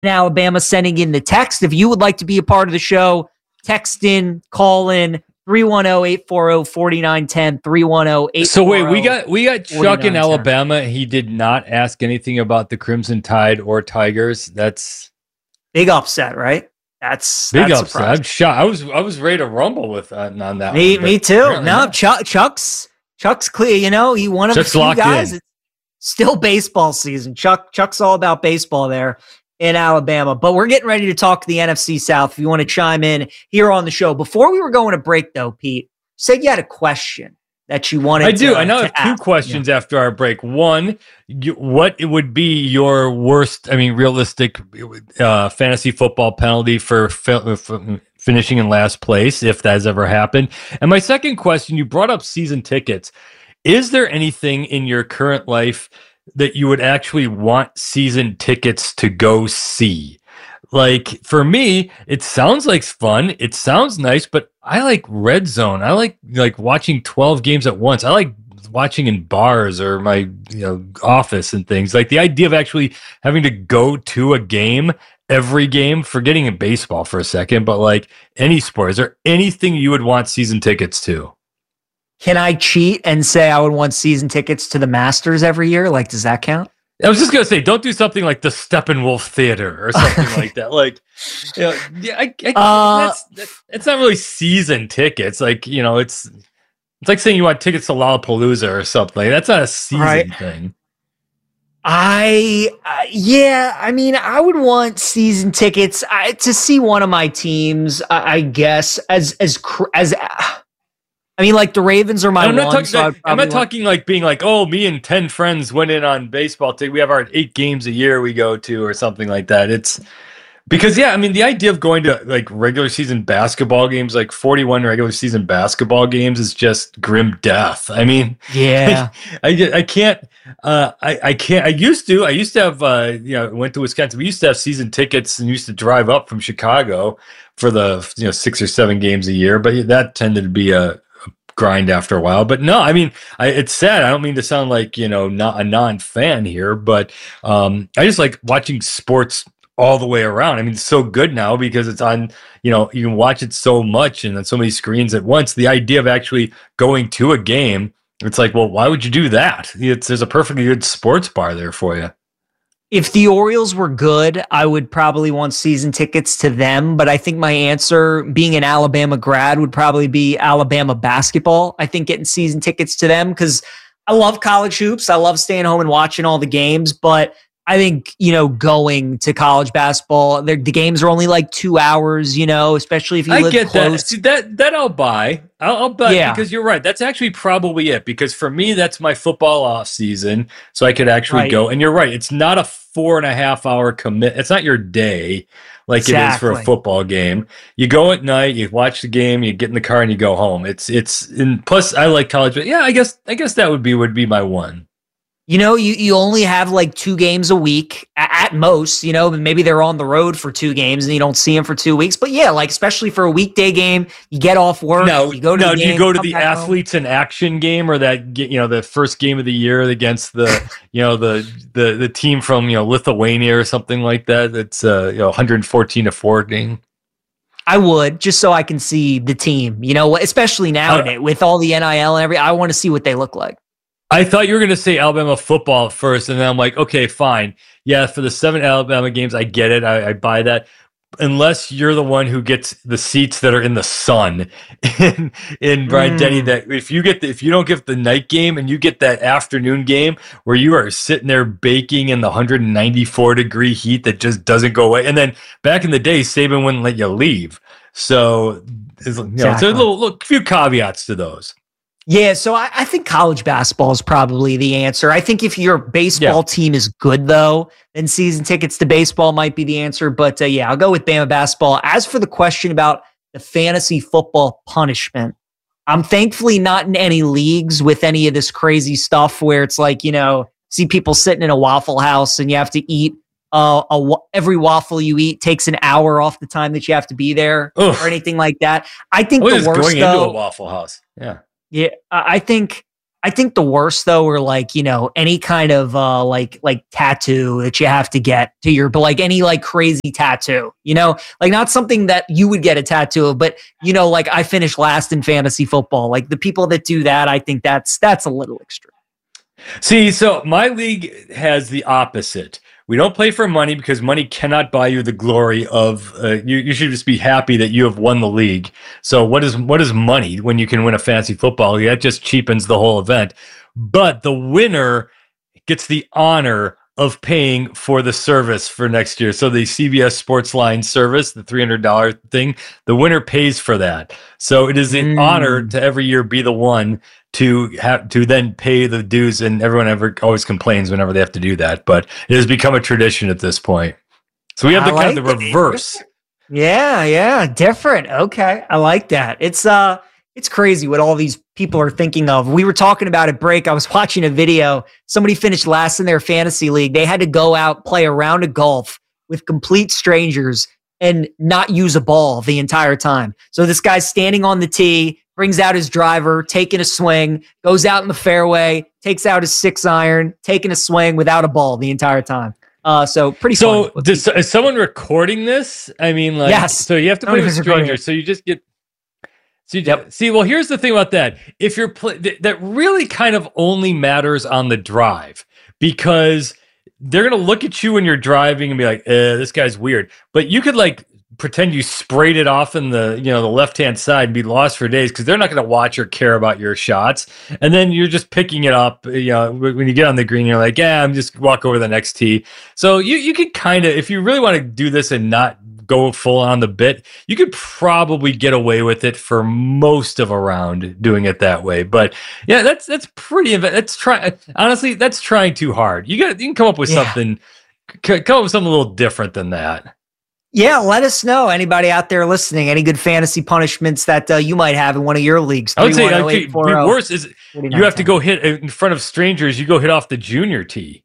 Alabama sending in the text. If you would like to be a part of the show, text in, call in 310-840-4910, 310-840. So wait, we got Chuck in Alabama. He did not ask anything about the Crimson Tide or Tigers. That's big upset, right? That's upset. I'm shocked. I was ready to rumble with on that. Me too. No, Chuck's clear. You know, he one of the few guys. It's still baseball season. Chuck's all about baseball there in Alabama. But we're getting ready to talk the NFC South. If you want to chime in here on the show. Before we were going to break, though, Pete, you said you had a question that you wanted. I do. I now have two questions after our break. One, what it would be your worst, realistic fantasy football penalty for finishing in last place, if that has ever happened? And my second question, you brought up season tickets. Is there anything in your current life that you would actually want season tickets to go see? Like, for me, it sounds like fun. It sounds nice, but I like Red Zone. I like watching 12 games at once. I like watching in bars or my office and things. Like the idea of actually having to go to a game, every game, forgetting in baseball for a second, but like any sport. Is there anything you would want season tickets to? Can I cheat and say I would want season tickets to the Masters every year? Like, does that count? I was just going to say, don't do something like the Steppenwolf Theater or something like that. Like, it's not really season tickets. Like, it's like saying you want tickets to Lollapalooza or something. That's not a season thing. I would want season tickets to see one of my teams. I guess like the Ravens are my I'm one. I'm not talking like being like, oh, me and 10 friends went in on baseball. We have our 8 games a year we go to or something like that. It's because, the idea of going to like regular season basketball games, like 41 regular season basketball games is just grim death. I can't. I used to have, went to Wisconsin. We used to have season tickets and used to drive up from Chicago for the, 6 or 7 games a year. But that tended to be a grind after a while. But no, it's sad. I don't mean to sound like, not a non-fan here, but I just like watching sports all the way around. It's so good now because it's on, you can watch it so much and on so many screens at once. The idea of actually going to a game, it's like, well, why would you do that? There's a perfectly good sports bar there for you. If the Orioles were good, I would probably want season tickets to them. But I think my answer, being an Alabama grad, would probably be Alabama basketball. I think getting season tickets to them because I love college hoops. I love staying home and watching all the games. But I think, going to college basketball, the games are only like 2 hours, especially if you live close. That. See, that I'll buy. I'll buy because you're right. That's actually probably it. Because for me, that's my football off season. So I could actually go. And you're right. It's not a 4.5 hour commit. It's not your day like it is for a football game. You go at night, you watch the game, you get in the car and you go home. And plus I like college, but I guess that would be my one. You only have like 2 games a week at most, maybe they're on the road for 2 games and you don't see them for 2 weeks. But especially for a weekday game, you get off work. You go to the game, you go to the Athletes in Action game or that, the first game of the year against the, the team from, Lithuania or something like that. That's 114-14. I would, just so I can see the team, especially nowadays with all the NIL and everything. I want to see what they look like. I thought you were going to say Alabama football first, and then I'm like, okay, fine. Yeah, for the 7 Alabama games, I get it. I buy that. Unless you're the one who gets the seats that are in the sun in Bryant-Denny, that if you don't get the night game and you get that afternoon game where you are sitting there baking in the 194-degree heat that just doesn't go away. And then back in the day, Saban wouldn't let you leave. So there's a few caveats to those. Yeah, so I think college basketball is probably the answer. I think if your baseball team is good, though, then season tickets to baseball might be the answer. But I'll go with Bama basketball. As for the question about the fantasy football punishment, I'm thankfully not in any leagues with any of this crazy stuff where it's like, see people sitting in a Waffle House and you have to eat every waffle you eat takes an hour off the time that you have to be there or anything like that. I think the worst, going into a Waffle House. Yeah. Yeah, I think I think the worst though are like, any kind of like tattoo that you have to get to your, but like any like crazy tattoo, like not something that you would get a tattoo of, but like I finished last in fantasy football. Like the people that do that, I think that's a little extreme. See, so my league has the opposite. We don't play for money because money cannot buy you the glory of. You should just be happy that you have won the league. So what is money when you can win a fantasy football league? That just cheapens the whole event. But the winner gets the honor of paying for the service for next year. So the CBS Sports Line service, the $300 thing, the winner pays for that. So it is an honor to every year be the one to have to then pay the dues, and everyone always complains whenever they have to do that, but it has become a tradition at this point. So we have the kind of the reverse. Yeah, different. Okay, I like that. It's crazy what all these people are thinking of. We were talking about at break. I was watching a video. Somebody finished last in their fantasy league. They had to go out, play a round of golf with complete strangers and not use a ball the entire time. So this guy's standing on the tee, brings out his driver, taking a swing, goes out in the fairway, takes out his 6-iron, taking a swing without a ball the entire time. So pretty. So is someone recording this? I mean, like, yes. So you have to play with strangers. So you just get. See, well, here's the thing about that. If you're that really kind of only matters on the drive, because they're gonna look at you when you're driving and be like, "This guy's weird." But you could like pretend you sprayed it off in the the left-hand side and be lost for days because they're not going to watch or care about your shots. And then you're just picking it up. When you get on the green, you're like, yeah, I'm just walk over the next tee. So you could kind of, if you really want to do this and not go full on the bit, you could probably get away with it for most of a round doing it that way. But yeah, that's pretty. Honestly, that's trying too hard. You can come up with something. Come up with something a little different than that. Yeah, let us know. Anybody out there listening, any good fantasy punishments that you might have in one of your leagues? I would say worse is you have to go hit in front of strangers. You go hit off the junior tee.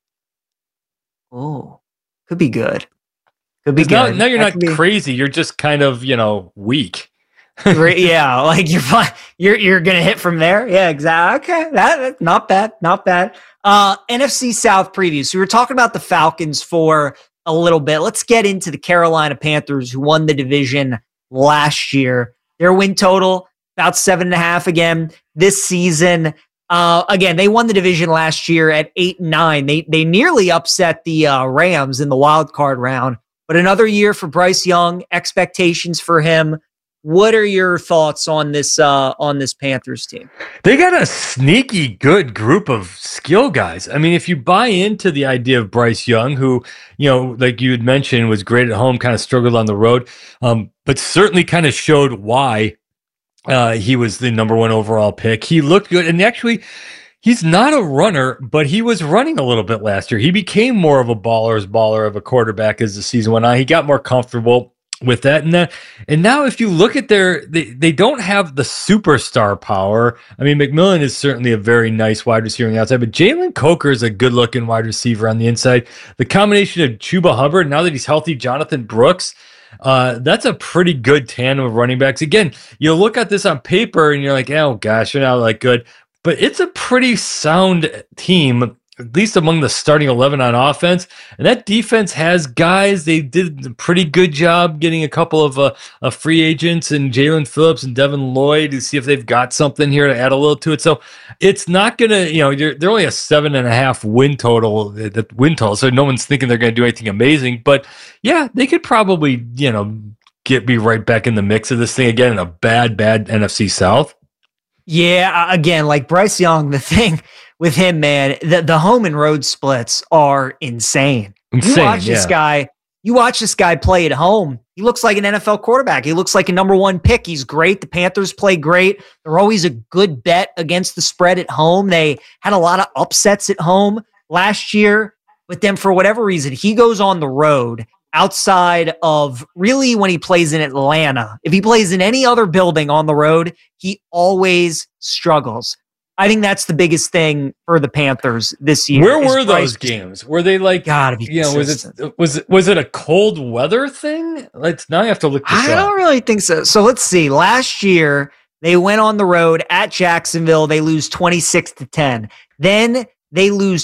Oh, could be good. Could be good. Now you're not crazy. You're just kind of weak. Yeah, like you're gonna hit from there. Yeah, exactly. Okay, that's not bad. Not bad. NFC South preview. So we were talking about the Falcons for a little bit. Let's get into the Carolina Panthers, who won the division last year. Their win total about 7.5 again this season. Again, they won the division last year at 8-9. They nearly upset the Rams in the wild card round. But another year for Bryce Young. Expectations for him. What are your thoughts on this Panthers team? They got a sneaky good group of skill guys. I mean, if you buy into the idea of Bryce Young, who, like you had mentioned, was great at home, kind of struggled on the road, but certainly kind of showed why he was the number 1 overall pick. He looked good, and actually, he's not a runner, but he was running a little bit last year. He became more of a baller's baller of a quarterback as the season went on. He got more comfortable with that. And now if you look at they don't have the superstar power. I mean, McMillan is certainly a very nice wide receiver on the outside, but Jalen Coker is a good looking wide receiver on the inside. The combination of Chuba Hubbard, now that he's healthy, Jonathan Brooks, that's a pretty good tandem of running backs. Again, you look at this on paper and you're like, oh gosh, you're not like good, but it's a pretty sound team, at least among the starting 11 on offense. And that defense has guys. They did a pretty good job getting a couple of free agents and Jalen Phillips and Devin Lloyd to see if they've got something here to add a little to it. So it's not going to, they're only a 7.5 win total. So no one's thinking they're going to do anything amazing. But yeah, they could probably, be right back in the mix of this thing again in a bad NFC South. Yeah, again, like Bryce Young, the thing with him, man, the home and road splits are insane. You watch this guy play at home. He looks like an NFL quarterback. He looks like a number 1 pick. He's great. The Panthers play great. They're always a good bet against the spread at home. They had a lot of upsets at home last year, but then for whatever reason, he goes on the road outside of really when he plays in Atlanta. If he plays in any other building on the road, he always struggles. I think that's the biggest thing for the Panthers this year. Where were those games? Were they like, gotta be consistent. Was it a cold weather thing? Now you have to look this up. I don't really think so. So let's see. Last year, They went on the road at Jacksonville. They lose 26-10. Then they lose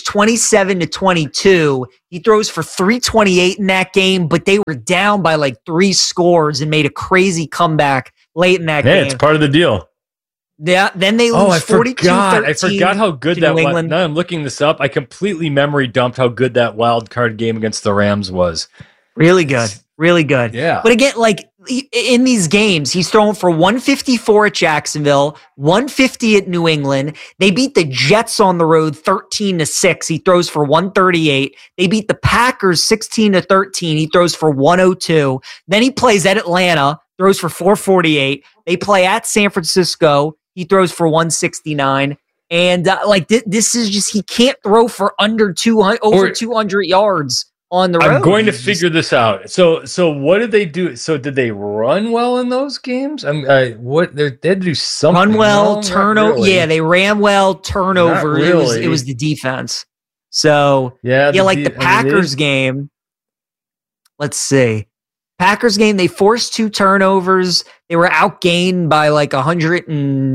27-22. He throws for 328 in that game, but they were down by like 3 scores and made a crazy comeback late in that game. Yeah, it's part of the deal. Yeah, then they lose 42-13. I forgot how good that was. Now I'm looking this up. I completely memory dumped how good that wild card game against the Rams was. Really good. Really good. Yeah. But again, like in these games, he's throwing for 154 at Jacksonville, 150 at New England. They beat the Jets on the road 13-6. He throws for 138. They beat the Packers 16-13. He throws for 102. Then he plays at Atlanta, throws for 448. They play at San Francisco. He throws for 169. And this is just, he can't throw for over 200 yards on the road. I'm going to figure this out. So what did they do? So did they run well in those games? They had to do something. Run well, turnover. Really. Yeah, they ran well, turnover. Really. It was the defense. So the Packers game. Let's see. Packers game, they forced 2 turnovers. They were outgained by like 100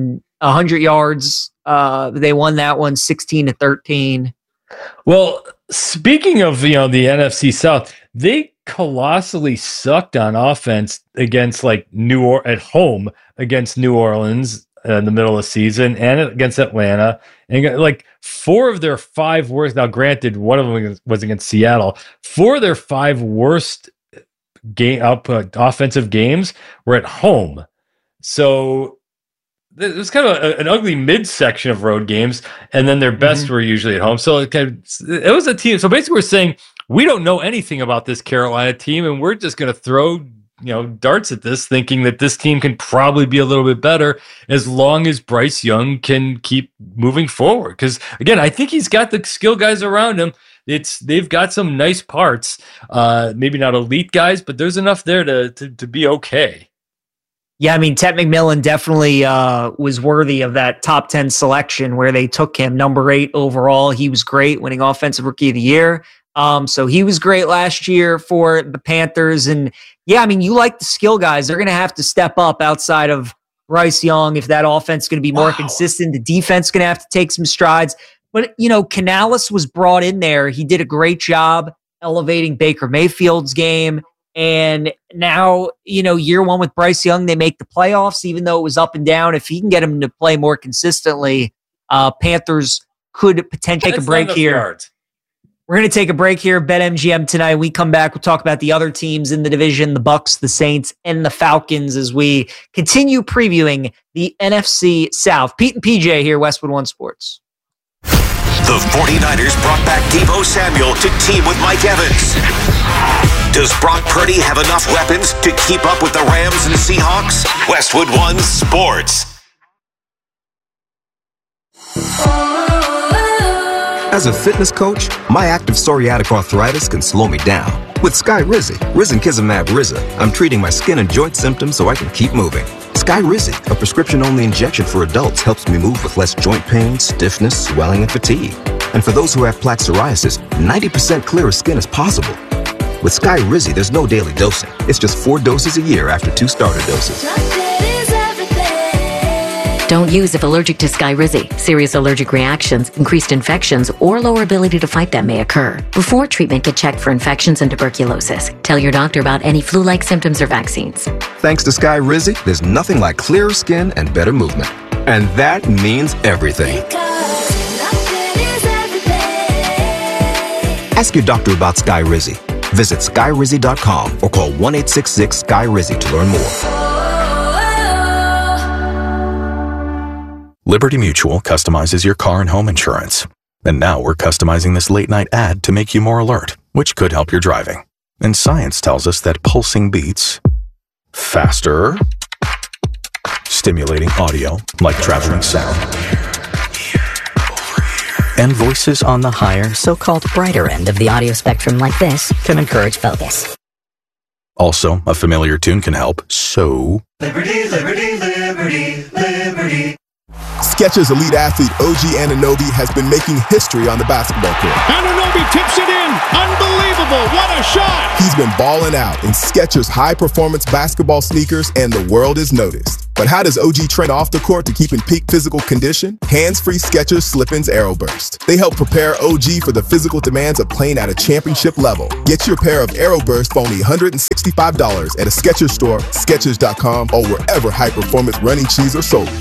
yards. They won that one 16-13. Well, speaking of the NFC South, they colossally sucked on offense against at home against New Orleans in the middle of the season and against Atlanta, and 4 of their 5 worst. Now, granted, one of them was against Seattle. 4 of their 5 worst offensive games were at home. So it was kind of an ugly midsection of road games, and then their best were usually at home. So it was a team. So basically, we're saying we don't know anything about this Carolina team, and we're just going to throw darts at this, thinking that this team can probably be a little bit better as long as Bryce Young can keep moving forward. Because again, I think he's got the skill guys around him. They've got some nice parts, maybe not elite guys, but there's enough there to be okay. Yeah, I mean, Ted McMillan definitely was worthy of that top 10 selection where they took him number 8 overall. He was great, winning Offensive Rookie of the Year. So he was great last year for the Panthers. And yeah, I mean, you like the skill guys. They're going to have to step up outside of Bryce Young if that offense is going to be more consistent. The defense is going to have to take some strides. But, Canales was brought in there. He did a great job elevating Baker Mayfield's game. And now, year 1 with Bryce Young, they make the playoffs, even though it was up and down. If he can get him to play more consistently, Panthers could potentially take a break here. Yards. We're going to take a break here. BetMGM tonight. We come back. We'll talk about the other teams in the division, the Bucks, the Saints, and the Falcons as we continue previewing the NFC South. Pete and PJ here, Westwood One Sports. The 49ers brought back Deebo Samuel to team with Mike Evans. Does Brock Purdy have enough weapons to keep up with the Rams and Seahawks? Westwood One Sports. As a fitness coach, my active psoriatic arthritis can slow me down. With Skyrizi, Risankizumab Riza, I'm treating my skin and joint symptoms so I can keep moving. Skyrizi, a prescription-only injection for adults, helps me move with less joint pain, stiffness, swelling, and fatigue. And for those who have plaque psoriasis, 90% clearer skin is possible. With Skyrizi, there's no daily dosing. It's just 4 doses a year after 2 starter doses. Don't use if allergic to Skyrizi. Serious allergic reactions, increased infections, or lower ability to fight them may occur. Before treatment, get checked for infections and tuberculosis. Tell your doctor about any flu-like symptoms or vaccines. Thanks to Skyrizi, there's nothing like clearer skin and better movement. And that means everything. Ask your doctor about Skyrizi. Visit Skyrizi.com or call 1-866-SKY-RIZI to learn more. Liberty Mutual customizes your car and home insurance. And now we're customizing this late-night ad to make you more alert, which could help your driving. And science tells us that pulsing beats, faster, stimulating audio like traveling sound, and voices on the higher, so-called brighter end of the audio spectrum like this can encourage focus. Also, a familiar tune can help, so... Liberty, liberty, liberty, liberty. Skechers elite athlete OG Anunoby has been making history on the basketball court. Anunoby tips it in. Unbelievable. What a shot. He's been balling out in Skechers high-performance basketball sneakers, and the world has noticed. But how does OG train off the court to keep in peak physical condition? Hands-free Skechers Slip-ins Aeroburst. They help prepare OG for the physical demands of playing at a championship level. Get your pair of Aeroburst for only $165 at a Skechers store, Skechers.com, or wherever high-performance running shoes are sold.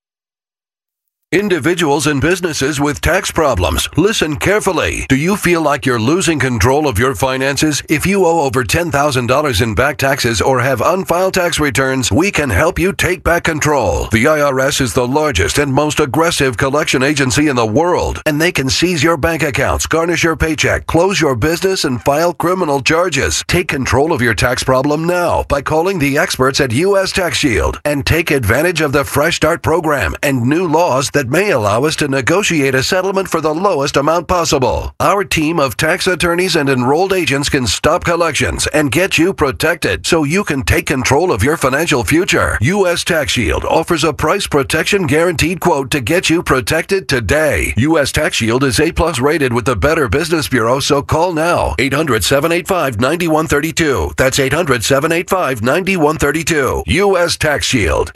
Individuals and businesses with tax problems, listen carefully. Do you feel like you're losing control of your finances? If you owe over $10,000 in back taxes or have unfiled tax returns, we can help you take back control. The IRS is the largest and most aggressive collection agency in the world, and they can seize your bank accounts, garnish your paycheck, close your business, and file criminal charges. Take control of your tax problem now by calling the experts at U.S. Tax Shield and take advantage of the Fresh Start program and new laws that may allow us to negotiate a settlement for the lowest amount possible. Our team of tax attorneys and enrolled agents can stop collections and get you protected so you can take control of your financial future. U.S. Tax Shield offers a price protection guaranteed quote to get you protected today. U.S. Tax Shield is A+ rated with the Better Business Bureau, so call now. 800-785-9132. That's 800-785-9132. U.S. Tax Shield.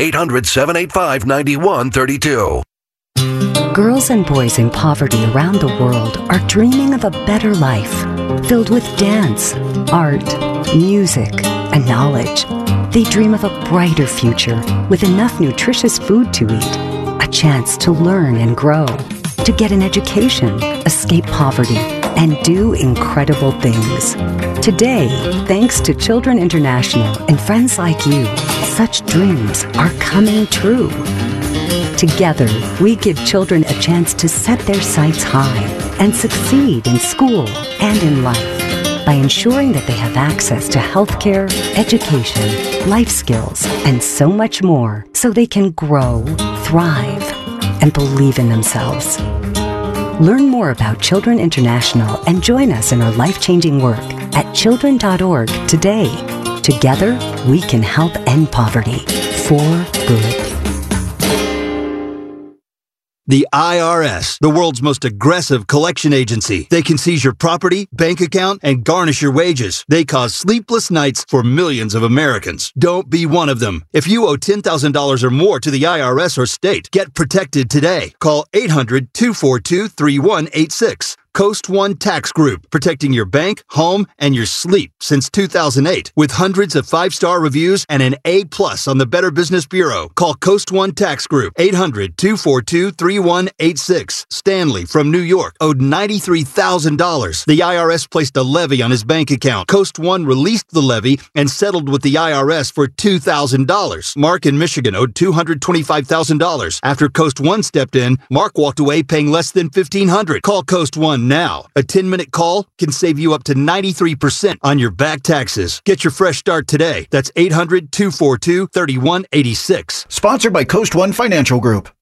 800-785-9132. Girls and boys in poverty around the world are dreaming of a better life, filled with dance, art, music, and knowledge. They dream of a brighter future with enough nutritious food to eat, a chance to learn and grow, to get an education, escape poverty, and do incredible things. Today, thanks to Children International and friends like you, such dreams are coming true. Together, we give children a chance to set their sights high and succeed in school and in life by ensuring that they have access to healthcare, education, life skills, and so much more so they can grow, thrive, and believe in themselves. Learn more about Children International and join us in our life-changing work at children.org today. Together, we can help end poverty for good. The IRS, the world's most aggressive collection agency. They can seize your property, bank account, and garnish your wages. They cause sleepless nights for millions of Americans. Don't be one of them. If you owe $10,000 or more to the IRS or state, get protected today. Call 800-242-3186. Coast One Tax Group, protecting your bank, home, and your sleep since 2008. With hundreds of 5-star reviews and an A+ on the Better Business Bureau. Call Coast One Tax Group, 800-242-3186. Stanley from New York owed $93,000. The IRS placed a levy on his bank account. Coast One released the levy and settled with the IRS for $2,000. Mark in Michigan owed $225,000. After Coast One stepped in, Mark walked away paying less than $1,500. Call Coast One now. A 10-minute call can save you up to 93% on your back taxes. Get your fresh start today. That's 800-242-3186. Sponsored by Coast One Financial Group.